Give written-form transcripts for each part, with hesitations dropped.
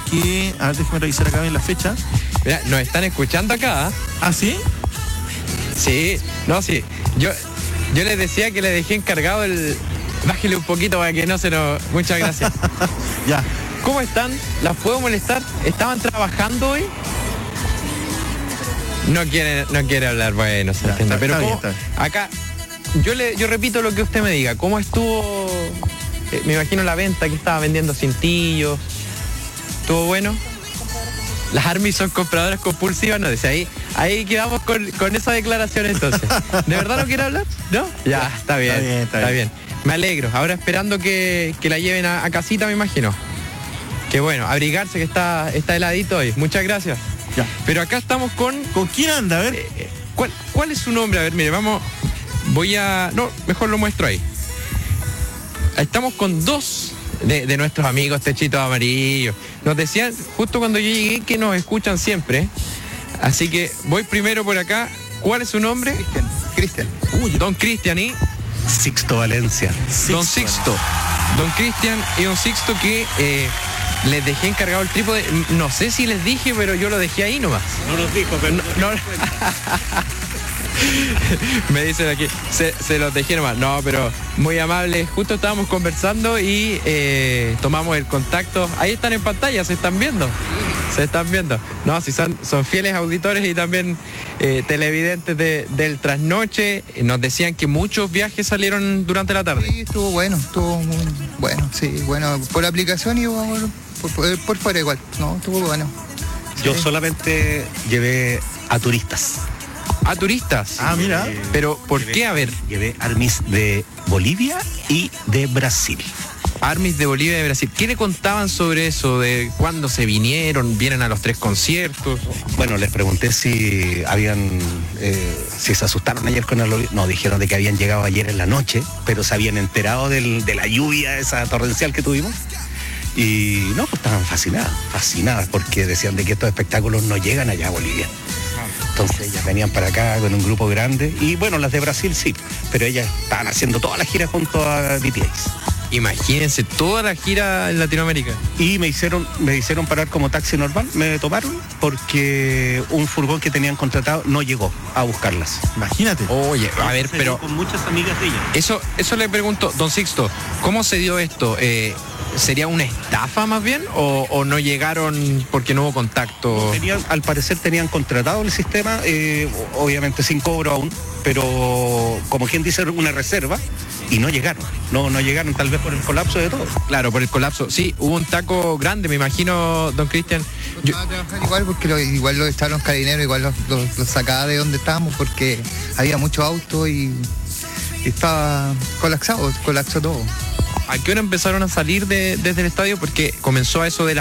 que, a ver, déjeme revisar acá bien la fecha. Mira, nos están escuchando acá. ¿Ah, sí? Sí, no, sí. Yo les decía que le dejé encargado el... Bájele un poquito para que no se nos... Muchas gracias. Ya. ¿Cómo están? ¿Las puedo molestar? ¿Estaban trabajando hoy? No quiere hablar, bueno, se entiende. Pero está bien, ¿cómo? está bien. Acá, yo repito lo que usted me diga. ¿Cómo estuvo? Me imagino la venta que estaba vendiendo cintillos. ¿Estuvo bueno? Las armies son compradoras compulsivas, no, dice ahí quedamos con esa declaración entonces. ¿De verdad no quiere hablar? ¿No? Ya, está bien. Está bien. Me alegro. Ahora esperando que la lleven a casita, me imagino. Que bueno, abrigarse que está heladito hoy. Muchas gracias. Ya. Pero acá estamos con... ¿Con quién anda? A ver. ¿Cuál es su nombre? A ver, mire, no, mejor lo muestro ahí. Estamos con dos de nuestros amigos Techitos Amarillos. Nos decían justo cuando yo llegué que nos escuchan siempre. Así que voy primero por acá. ¿Cuál es su nombre? Cristian. Don Cristian y... Sixto Valencia. Don Sixto. Don Cristian y Don Sixto que les dejé encargado el trípode. No sé si les dije, pero yo lo dejé ahí nomás. No nos dijo, pero... No. Me dicen aquí, se los dejé nomás. No, pero muy amable. Justo estábamos conversando y tomamos el contacto. Ahí están en pantalla, se están viendo. No, si son fieles auditores y también televidentes del trasnoche. Nos decían que muchos viajes salieron durante la tarde. Sí, estuvo muy bueno, sí, bueno, por la aplicación y por fuera igual, no, estuvo bueno. Yo Sí. solamente llevé a turistas. ¿A turistas? Ah, mira. Pero, ¿por qué? A ver, Llevé armies de Bolivia y de Brasil. armies de Bolivia y de Brasil. ¿Qué le contaban sobre eso? ¿De cuándo se vienen a los 3 conciertos? Bueno, les pregunté si si se asustaron ayer con el... No, dijeron de que habían llegado ayer en la noche, pero se habían enterado de la lluvia esa torrencial que tuvimos. Y no, pues estaban fascinadas, porque decían de que estos espectáculos no llegan allá a Bolivia. Entonces ellas venían para acá con un grupo grande. Y bueno, las de Brasil sí, pero ellas estaban haciendo toda la gira junto a BTS. Imagínense toda la gira en Latinoamérica. Y me hicieron parar como taxi normal, me tomaron porque un furgón que tenían contratado no llegó a buscarlas. Imagínate. Oye, a ver, pero con muchas amigas de ellas. eso le pregunto, don Sixto, ¿cómo se dio esto? ¿Sería una estafa más bien o no llegaron porque no hubo contacto? Al parecer tenían contratado el sistema, obviamente sin cobro aún, pero como quien dice, una reserva, y no llegaron. No llegaron, tal vez por el colapso de todo. Claro, por el colapso. Sí, hubo un taco grande, me imagino, don Cristian. Estaba a trabajar igual porque igual los estaban los carabineros, igual los sacaba de donde estábamos porque había mucho auto y estaba colapsó todo. ¿A qué hora empezaron a salir desde el estadio? Porque comenzó a eso de las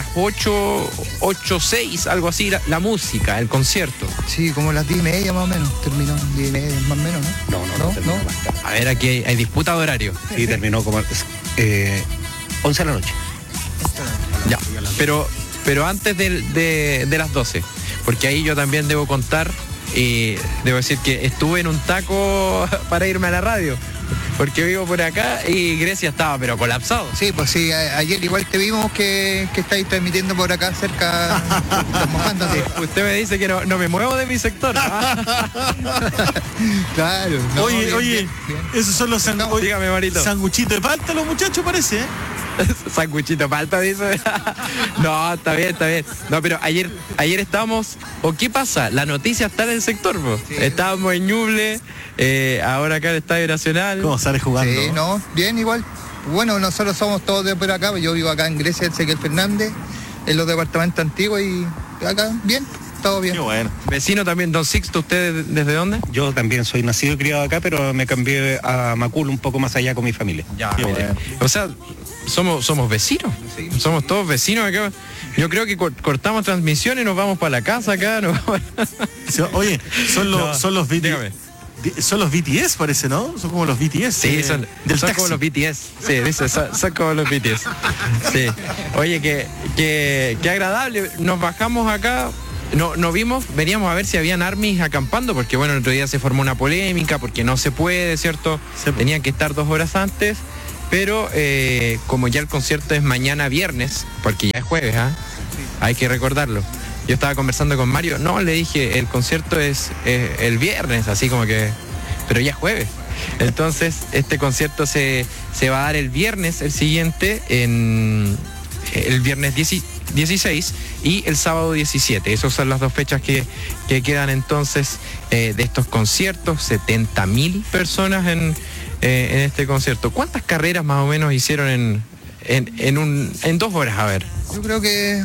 8:06, algo así, la música, el concierto. Sí, como las 10:30 más o menos, terminó 10:30 más o menos, ¿no? No, terminó más tarde. A ver, aquí hay disputa de horario. Sí, terminó como 11 de la noche. Ya, pero antes de las 12, porque ahí yo también debo contar y debo decir que estuve en un taco para irme a la radio, porque vivo por acá y Grecia estaba pero colapsado. Sí, pues sí, ayer igual te vimos que estáis transmitiendo por acá cerca, mojándote. Usted me dice que no me muevo de mi sector. Claro. No, Oye, bien. esos son los Dígame, Marito. sanguchitos de palta, los muchachos, parece, ¿eh? Sanguchito palta, dice. No, está bien. No, pero ayer estábamos. ¿O qué pasa? La noticia está en el sector, po. Sí. Estábamos en Ñuble, ahora acá en el Estadio Nacional. ¿Cómo sale jugando? Sí, no, bien igual. Bueno, nosotros somos todos de por acá, yo vivo acá en Grecia, Ezequiel Fernández, en los departamentos antiguos y acá, bien, todo bien. Qué bueno. Vecino también, don Sixto, ¿usted desde dónde? Yo también soy nacido y criado acá, pero me cambié a Macul, un poco más allá con mi familia. Ya, Qué bueno. O sea, somos vecinos. Sí. Somos todos vecinos acá. Yo creo que cortamos transmisión y nos vamos para la casa acá. Oye, son los BTS. Dígame. Son los BTS, parece, ¿no? Son como los BTS. Sí, son como los BTS. Sí, dice, son como los BTS. Sí. Oye, qué agradable. Nos bajamos acá. No veníamos a ver si habían armies acampando, porque bueno, el otro día se formó una polémica, porque no se puede, ¿cierto? Sí. Tenían que estar 2 horas antes, pero como ya el concierto es mañana viernes, porque ya es jueves, ¿ah? hay que recordarlo. Yo estaba conversando con Mario, no, le dije, el concierto es el viernes, así como que, pero ya es jueves. Entonces, este concierto se va a dar el viernes, el siguiente, el viernes 16 y el sábado 17. Esas son las dos fechas que quedan entonces de estos conciertos. 70.000 personas en este concierto. ¿Cuántas carreras más o menos hicieron en 2 horas? A ver. Yo creo que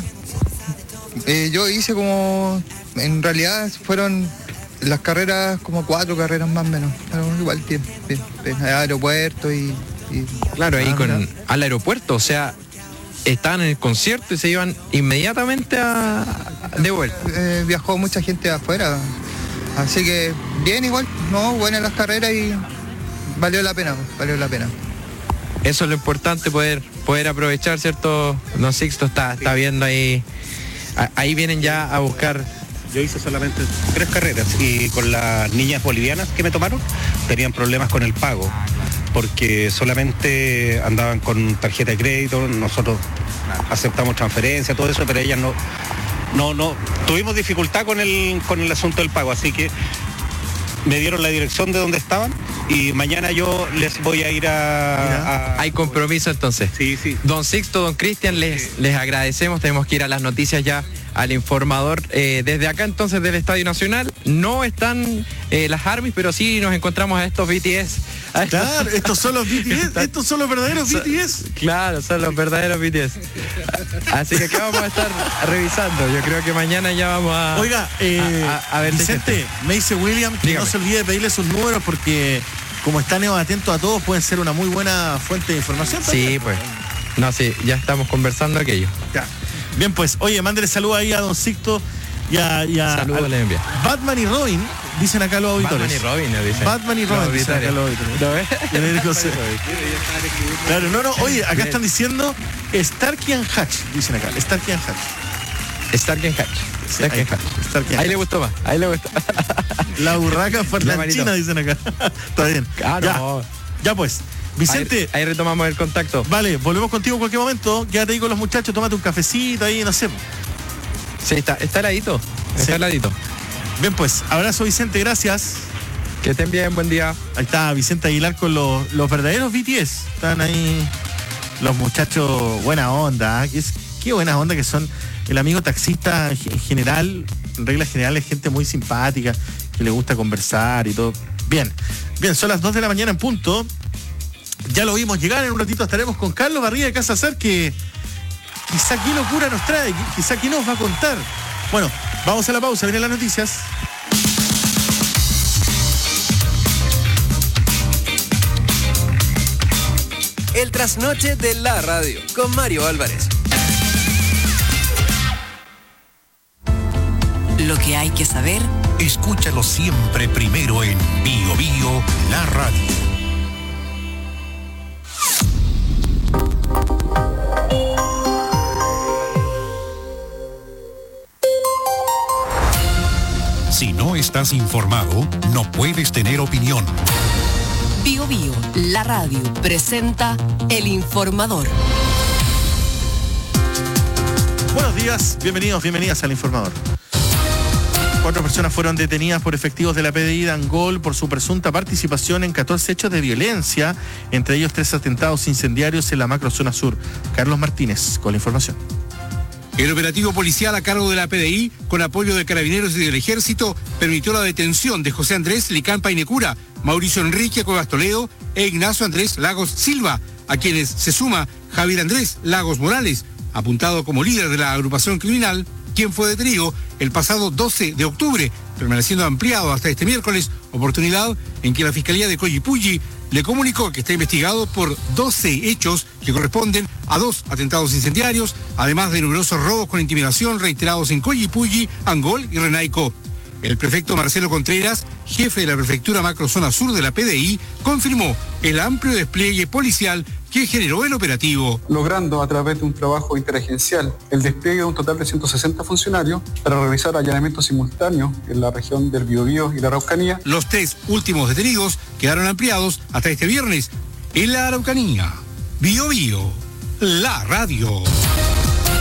yo hice como, en realidad fueron las carreras como 4 carreras más o menos, pero igual tiempo, aeropuerto y claro, ahí al aeropuerto, o sea, estaban en el concierto y se iban inmediatamente de vuelta. Viajó mucha gente de afuera, así que bien igual, no, buenas las carreras y valió la pena. Eso es lo importante, poder aprovechar, ¿cierto? Don Sixto está viendo ahí vienen ya a buscar. Yo hice solamente 3 carreras y con las niñas bolivianas que me tomaron tenían problemas con el pago porque solamente andaban con tarjeta de crédito. Nosotros aceptamos transferencia, todo eso, pero ellas no tuvimos dificultad con el asunto del pago, así que me dieron la dirección de donde estaban y mañana yo les voy a ir a... Hay compromiso entonces. Sí. Don Sixto, don Cristian, les agradecemos. Tenemos que ir a las noticias ya, al informador. Desde acá entonces del Estadio Nacional no están las ARMYs, pero sí nos encontramos a estos BTS. Claro, estos son los BTS, estos son los verdaderos BTS. Claro, son los verdaderos BTS. Así que acá vamos a estar revisando. Yo creo que mañana ya vamos a... Oiga, a ver, Vicente, me dice William que dígame. no se olvide de pedirle sus números porque como están atentos a todos pueden ser una muy buena fuente de información también. Sí, pues. No, sí, ya estamos conversando aquello. Ya. Bien, pues, oye, mándele saludos ahí a don Sixto y a Saludos le envía. Batman y Robin, dicen acá los auditores. Batman y Robin, nos dicen. Batman y Robin, dicen acá los auditores. ¿Lo ves? Claro, no, oye, acá están diciendo Starkey and Hatch, dicen acá, Starkey and Hatch. Stark and Hatch. Sí, ahí está, Starkey and Ahí le Hatch. gustó más, ahí le gustó. La burraca manito. parlanchina, dicen acá. Está bien. Ah, no. Ya pues, Vicente. Ahí retomamos el contacto. Vale, volvemos contigo en cualquier momento. Quédate ahí con los muchachos, tómate un cafecito ahí, no sé. Sí, está heladito. Sí. Está heladito. Bien pues, abrazo Vicente, gracias. Que estén bien, buen día. Ahí está Vicente Aguilar con los verdaderos BTS. Están ahí los muchachos, buena onda. Qué buena onda que son. El amigo taxista en general, en reglas generales, gente muy simpática, que le gusta conversar y todo. Bien, son las 2 de la mañana en punto. Ya lo vimos llegar, en un ratito estaremos con Carlos Barriga de Casa Ser, que quizá qué locura nos trae, quizá qué nos va a contar. Bueno, vamos a la pausa, vienen las noticias. El trasnoche de la radio con Mario Álvarez. Lo que hay que saber. Escúchalo siempre primero en Bio Bio, la radio. Si no estás informado, no puedes tener opinión. Bio Bio, la radio, presenta El Informador. Buenos días, bienvenidas al Informador. 4 personas fueron detenidas por efectivos de la PDI de Angol por su presunta participación en 14 hechos de violencia, entre ellos 3 atentados incendiarios en la macrozona sur. Carlos Martínez con la información. El operativo policial a cargo de la PDI, con apoyo de Carabineros y del Ejército, permitió la detención de José Andrés Licampa y Necura, Mauricio Enrique Cuevas Toledo e Ignacio Andrés Lagos Silva, a quienes se suma Javier Andrés Lagos Morales, apuntado como líder de la agrupación criminal, quien fue detenido el pasado 12 de octubre, permaneciendo ampliado hasta este miércoles, oportunidad en que la Fiscalía de Collipulli le comunicó que está investigado por 12 hechos que corresponden a 2 atentados incendiarios, además de numerosos robos con intimidación reiterados en Collipulli, Angol y Renaico. El prefecto Marcelo Contreras, jefe de la prefectura macrozona sur de la PDI, confirmó el amplio despliegue policial que generó el operativo. Logrando a través de un trabajo interagencial el despliegue de un total de 160 funcionarios para realizar allanamientos simultáneos en la región del Biobío y la Araucanía. Los 3 últimos detenidos quedaron ampliados hasta este viernes en la Araucanía. Bio Bio, la radio.